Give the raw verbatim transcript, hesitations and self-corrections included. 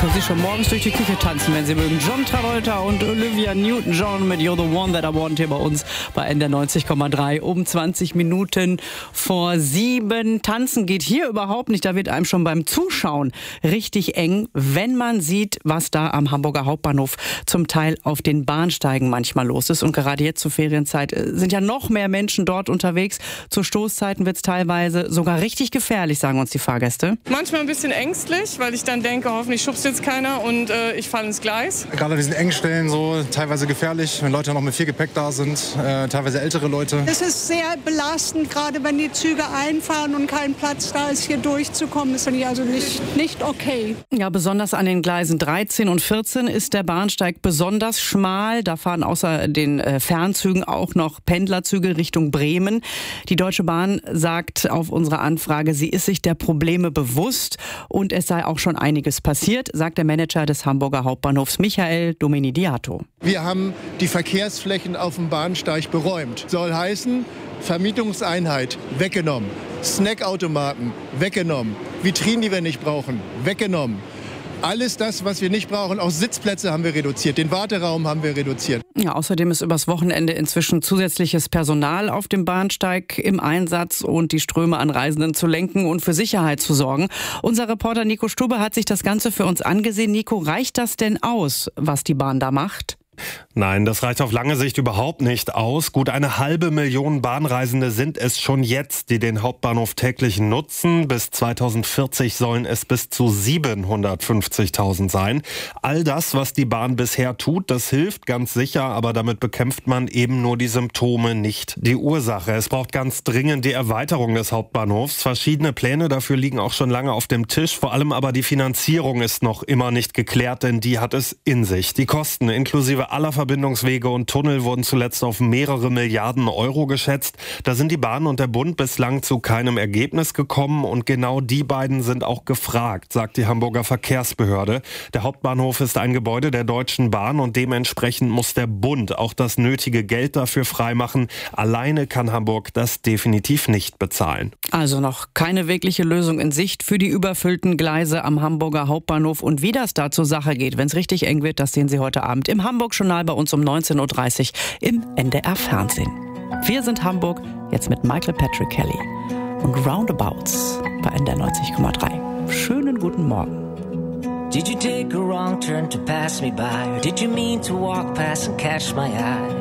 können Sie schon morgens durch die Küche tanzen, wenn Sie mögen. John Travolta und Olivia Newton-John mit You're the One That I Want hier bei uns bei N D R neunzig Komma drei um zwanzig Minuten vor sieben. Tanzen geht hier überhaupt nicht. Da wird einem schon beim Zuschauen richtig eng, wenn man sieht, was da am Hamburger Hauptbahnhof zum Teil auf den Bahnsteigen manchmal los ist. Und gerade jetzt zur Ferienzeit sind ja noch mehr Menschen dort unterwegs. Zu Stoßzeiten wird es teilweise sogar richtig gefährlich, sagen uns die Fahrgäste. Manchmal ein bisschen ängstlich, weil ich dann denke, hoffentlich schubst jetzt keiner und äh, ich falle ins Gleis. Gerade an diesen Engstellen so teilweise gefährlich, wenn Leute noch mit viel Gepäck da sind, äh, teilweise ältere Leute. Es ist sehr belastend, gerade wenn die Züge einfahren und kein Platz da ist, hier durchzukommen. Das finde ich also nicht, nicht okay. Ja, besonders an den Gleisen dreizehn und vierzehn ist der Bahnsteig besonders schmal. Da fahren außer den äh, Fernzügen auch noch Pendlerzüge Richtung Bremen. Die Deutsche Bahn sagt auf unsere Anfrage, sie ist sich der Probleme bewusst und es sei auch schon einiges passiert, sagt der Manager des Hamburger Hauptbahnhofs Michael Domenidiato. Wir haben die Verkehrsflächen auf dem Bahnsteig beräumt. Soll heißen, Vermietungseinheit weggenommen, Snackautomaten weggenommen, Vitrinen, die wir nicht brauchen, weggenommen. Alles das, was wir nicht brauchen, auch Sitzplätze haben wir reduziert, den Warteraum haben wir reduziert. Ja, außerdem ist übers Wochenende inzwischen zusätzliches Personal auf dem Bahnsteig im Einsatz und die Ströme an Reisenden zu lenken und für Sicherheit zu sorgen. Unser Reporter Nico Stube hat sich das Ganze für uns angesehen. Nico, reicht das denn aus, was die Bahn da macht? Nein, das reicht auf lange Sicht überhaupt nicht aus. Gut eine halbe Million Bahnreisende sind es schon jetzt, die den Hauptbahnhof täglich nutzen. Bis zweitausendvierzig sollen es bis zu siebenhundertfünfzigtausend sein. All das, was die Bahn bisher tut, das hilft ganz sicher, aber damit bekämpft man eben nur die Symptome, nicht die Ursache. Es braucht ganz dringend die Erweiterung des Hauptbahnhofs. Verschiedene Pläne dafür liegen auch schon lange auf dem Tisch. Vor allem aber die Finanzierung ist noch immer nicht geklärt, denn die hat es in sich. Die Kosten inklusive aller Verbindungswege und Tunnel wurden zuletzt auf mehrere Milliarden Euro geschätzt. Da sind die Bahn und der Bund bislang zu keinem Ergebnis gekommen und genau die beiden sind auch gefragt, sagt die Hamburger Verkehrsbehörde. Der Hauptbahnhof ist ein Gebäude der Deutschen Bahn und dementsprechend muss der Bund auch das nötige Geld dafür freimachen. Alleine kann Hamburg das definitiv nicht bezahlen. Also noch keine wirkliche Lösung in Sicht für die überfüllten Gleise am Hamburger Hauptbahnhof. Und wie das da zur Sache geht, wenn es richtig eng wird, das sehen Sie heute Abend im Hamburg-Journal bei uns um neunzehn Uhr dreißig im N D R-Fernsehen. Wir sind Hamburg, jetzt mit Michael Patrick Kelly und Roundabouts bei N D R neunzig Komma drei. Schönen guten Morgen. Did you take a wrong turn to pass me by? Or did you mean to walk past and catch my eye?